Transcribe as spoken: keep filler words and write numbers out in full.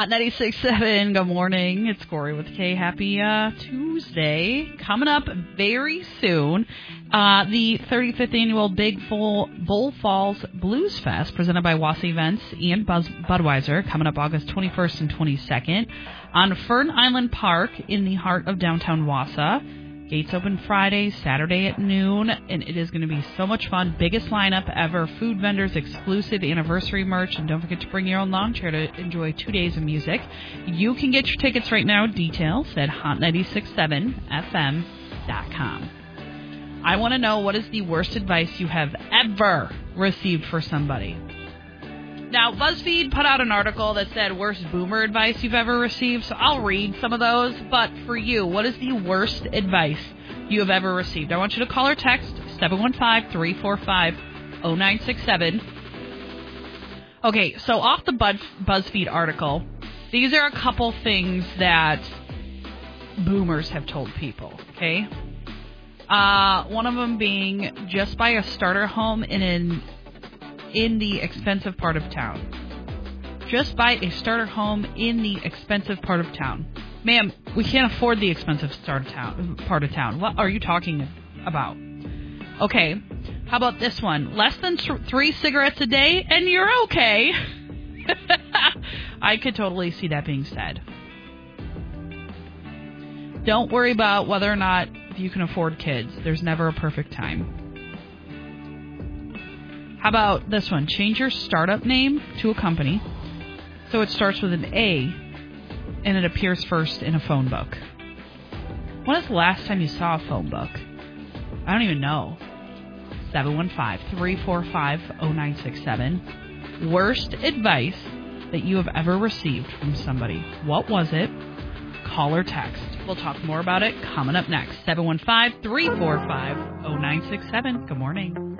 Hot ninety-six point seven, good morning. It's Corey with K. Happy uh, Tuesday. Coming up very soon, uh, the thirty-fifth Annual Big Bull, Bull Falls Blues Fest, presented by Wausau Events and Buzz, Budweiser, coming up August twenty-first and twenty-second on Fern Island Park in the heart of downtown Wausau. Gates open Friday, Saturday at noon, and it is going to be so much fun. Biggest lineup ever, food vendors, exclusive anniversary merch, and don't forget to bring your own lawn chair to enjoy two days of music. You can get your tickets right now. Details at hot ninety-six point seven f m dot com. I want to know, what is the worst advice you have ever received for somebody? Now, BuzzFeed put out an article that said worst boomer advice you've ever received, so I'll read some of those. But for you, what is the worst advice you have ever received? I want you to call or text seven one five, three four five, zero nine six seven. Okay, so off the Buzz- BuzzFeed article, these are a couple things that boomers have told people, okay? Uh, one of them being, just buy a starter home in an in the expensive part of town. Just buy a starter home in the expensive part of town. Ma'am, we can't afford the expensive start of town, part of town. What are you talking about? Okay, how about this one? Less than th- three cigarettes a day and you're okay. I could totally see that being said. Don't worry about whether or not you can afford kids. There's never a perfect time. How about this one? Change your startup name to a company so it starts with an A and it appears first in a phone book. When was the last time you saw a phone book? I don't even know. seven one five, three four five, zero nine six seven. Worst advice that you have ever received from somebody. What was it? Call or text. We'll talk more about it coming up next. seven one five, three four five, zero nine six seven. Good morning.